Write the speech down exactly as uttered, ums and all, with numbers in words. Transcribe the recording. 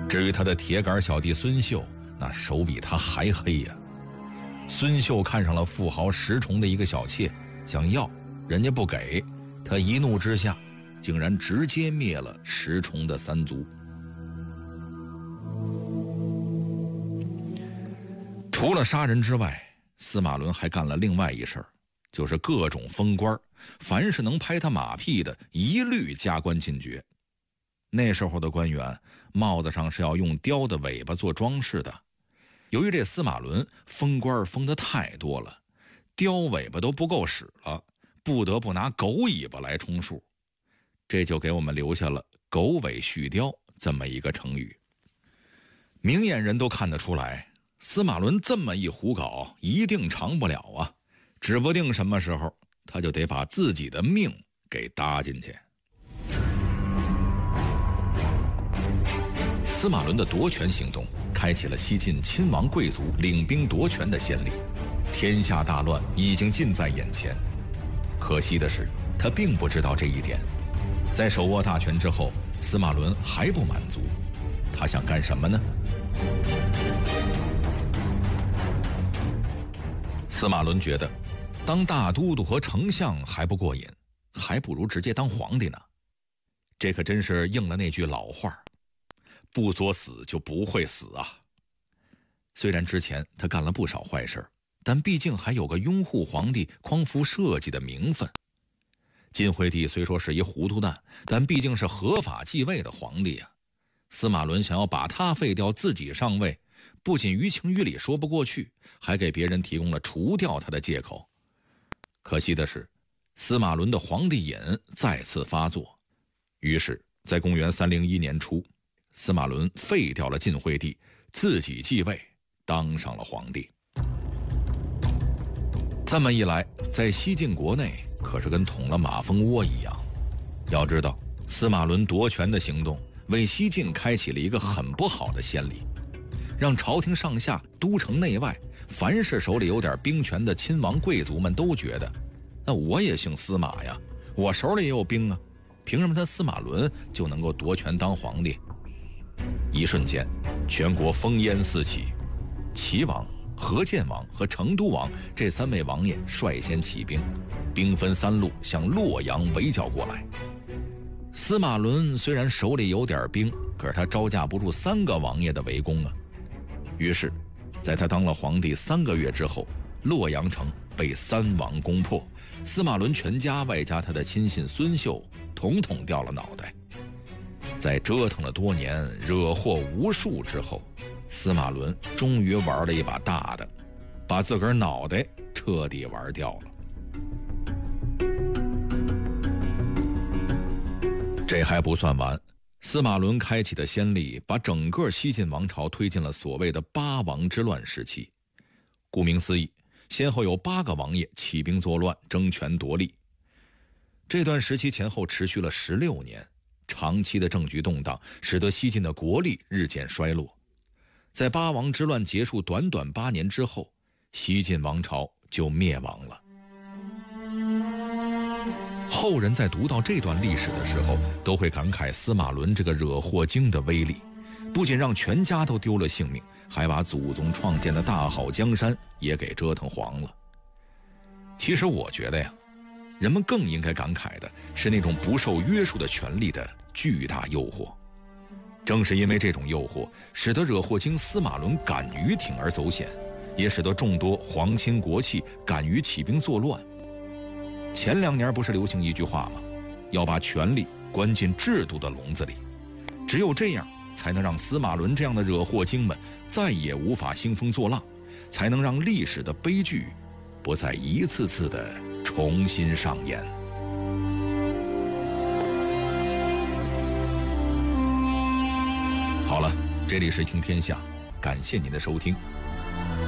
至于他的铁杆小弟孙秀，那手比他还黑呀。孙秀看上了富豪石崇的一个小妾，想要，人家不给，他一怒之下竟然直接灭了石崇的三族。除了杀人之外，司马伦还干了另外一事儿，就是各种封官，凡是能拍他马屁的一律加官进爵。那时候的官员帽子上是要用雕的尾巴做装饰的，由于这司马伦封官封得太多了，雕尾巴都不够使了，不得不拿狗尾巴来充数，这就给我们留下了狗尾续貂这么一个成语。明眼人都看得出来，司马伦这么一胡搞一定长不了啊，指不定什么时候他就得把自己的命给搭进去。司马伦的夺权行动开启了西晋亲王贵族领兵夺权的先例，天下大乱已经近在眼前。可惜的是，他并不知道这一点。在手握大权之后，司马伦还不满足，他想干什么呢？司马伦觉得当大都督和丞相还不过瘾，还不如直接当皇帝呢。这可真是应了那句老话，不作死就不会死啊。虽然之前他干了不少坏事，但毕竟还有个拥护皇帝匡扶社稷的名分。晋惠帝虽说是一糊涂蛋，但毕竟是合法继位的皇帝啊。司马伦想要把他废掉，自己上位，不仅于情于理说不过去，还给别人提供了除掉他的借口。可惜的是，司马伦的皇帝瘾再次发作，于是在公元三零一年初，司马伦废掉了晋惠帝，自己继位，当上了皇帝。这么一来，在西晋国内可是跟捅了马蜂窝一样。要知道，司马伦夺权的行动为西晋开启了一个很不好的先例，让朝廷上下、都城内外，凡是手里有点兵权的亲王贵族们都觉得，那我也姓司马呀，我手里也有兵啊，凭什么他司马伦就能够夺权当皇帝？一瞬间，全国烽烟四起，齐王、河建王和成都王这三位王爷率先起兵，兵分三路向洛阳围剿过来。司马伦虽然手里有点兵，可是他招架不住三个王爷的围攻啊。于是在他当了皇帝三个月之后，洛阳城被三王攻破，司马伦全家外加他的亲信孙秀统统掉了脑袋。在折腾了多年，惹祸无数之后，司马伦终于玩了一把大的，把自个儿脑袋彻底玩掉了。这还不算完，司马伦开启的先例把整个西晋王朝推进了所谓的八王之乱时期。顾名思义，先后有八个王爷起兵作乱，争权夺利。这段时期前后持续了十六年，长期的政局动荡使得西晋的国力日渐衰落。在八王之乱结束短短八年之后，西晋王朝就灭亡了。后人在读到这段历史的时候，都会感慨司马伦这个惹祸精的威力，不仅让全家都丢了性命，还把祖宗创建的大好江山也给折腾黄了。其实我觉得呀，人们更应该感慨的是那种不受约束的权力的巨大诱惑。正是因为这种诱惑，使得惹祸精司马伦敢于铤而走险，也使得众多皇亲国戚敢于起兵作乱。前两年不是流行一句话吗？要把权力关进制度的笼子里，只有这样才能让司马伦这样的惹祸精们再也无法兴风作浪，才能让历史的悲剧不再一次次的重新上演。好了，这里是听天下，感谢您的收听，